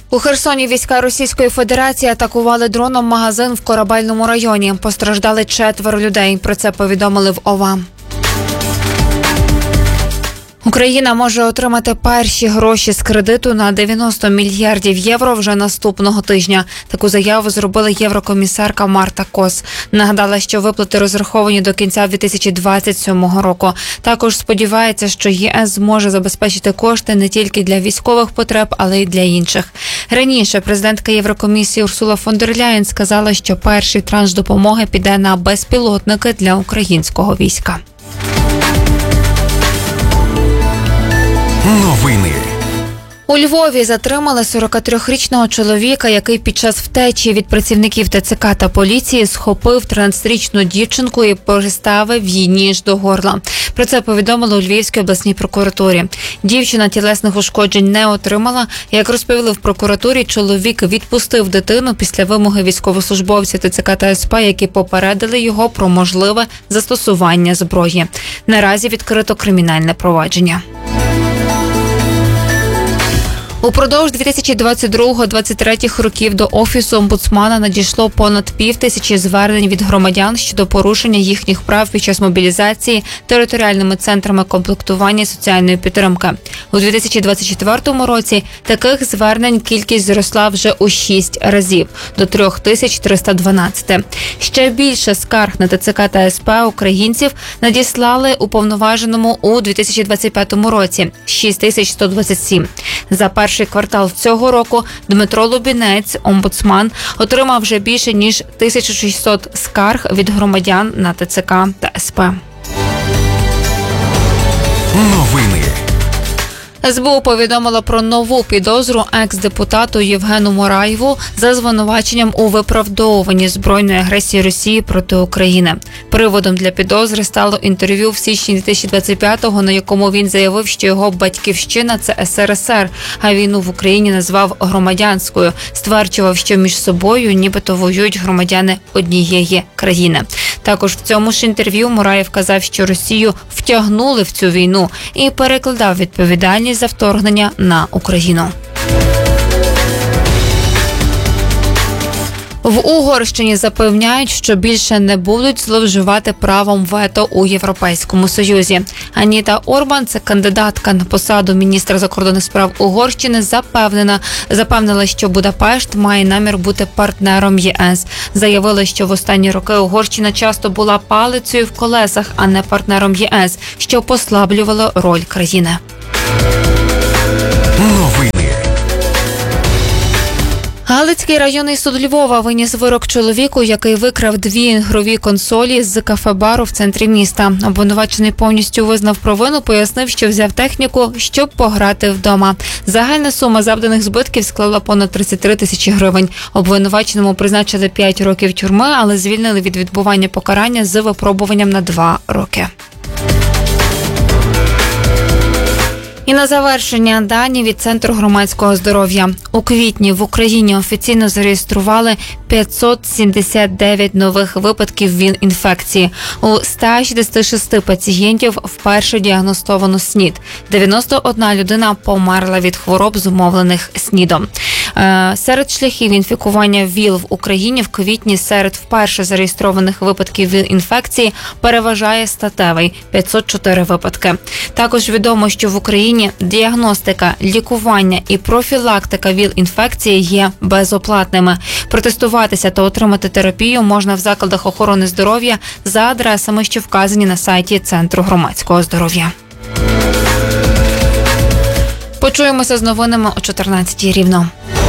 У Херсоні війська Російської Федерації атакували дроном магазин в Корабельному районі. Постраждали 4 людей. Про це повідомили в ОВА. Україна може отримати перші гроші з кредиту на 90 мільярдів євро вже наступного тижня. Таку заяву зробила єврокомісарка Марта Кос. Нагадала, що виплати розраховані до кінця 2027 року. Також сподівається, що ЄС зможе забезпечити кошти не тільки для військових потреб, але й для інших. Раніше президентка Єврокомісії Урсула фон дер Ляєн сказала, що перший транш допомоги піде на безпілотники для українського війська. Новини. У Львові затримали 43-річного чоловіка, який під час втечі від працівників ТЦК та поліції схопив 13-річну дівчинку і приставив її ніж до горла. Про це повідомили у Львівській обласній прокуратурі. Дівчина тілесних ушкоджень не отримала. Як розповіли в прокуратурі, чоловік відпустив дитину після вимоги військовослужбовців ТЦК та СП, які попередили його про можливе застосування зброї. Наразі відкрито кримінальне провадження. Упродовж 2022-2023 років до Офісу омбудсмана надійшло понад 5000 звернень від громадян щодо порушення їхніх прав під час мобілізації територіальними центрами комплектування і соціальної підтримки. У 2024 році таких звернень кількість зросла вже у 6 разів – до 3312. Ще більше скарг на ТЦК та СП українців надіслали уповноваженому у 2025 році – 6127. За перший квартал цього року Дмитро Лубінець, омбудсман, отримав вже більше ніж 1600 скарг від громадян на ТЦК та СП. Новини. СБУ повідомила про нову підозру екс-депутату Євгену Мураєву за звинуваченням у виправдовуванні збройної агресії Росії проти України. Приводом для підозри стало інтерв'ю в січні 2025-го, на якому він заявив, що його батьківщина – це СРСР, а війну в Україні назвав громадянською. Стверджував, що між собою нібито воюють громадяни однієї країни. Також в цьому ж інтерв'ю Мураєв казав, що Росію втягнули в цю війну і перекладав відповідальність за вторгнення на Україну. В Угорщині запевняють, що більше не будуть зловживати правом вето у Європейському Союзі. Аніта Орбан, це кандидатка на посаду міністра закордонних справ Угорщини, запевнила, що Будапешт має намір бути партнером ЄС. Заявила, що в останні роки Угорщина часто була палицею в колесах, а не партнером ЄС, що послаблювало роль країни. Новини. Галицький районний суд Львова виніс вирок чоловіку, який викрав 2 ігрові консолі з кафе-бару в центрі міста. Обвинувачений повністю визнав провину, пояснив, що взяв техніку, щоб пограти вдома. Загальна сума завданих збитків склала понад 33 тисячі гривень. Обвинуваченому призначили 5 років тюрми, але звільнили від відбування покарання з випробуванням на 2 роки. І на завершення дані від Центру громадського здоров'я. У квітні в Україні офіційно зареєстрували 579 нових випадків ВІЛ-інфекції. У 166 пацієнтів вперше діагностовано СНІД. 91 людина померла від хвороб, зумовлених СНІДом. Серед шляхів інфікування ВІЛ в Україні в квітні серед вперше зареєстрованих випадків ВІЛ-інфекції переважає статевий – 504 випадки. Також відомо, що в Україні діагностика, лікування і профілактика ВІЛ-інфекції є безоплатними. Протестуватися та отримати терапію можна в закладах охорони здоров'я за адресами, що вказані на сайті Центру громадського здоров'я. Почуємося з новинами о 14-й рівно.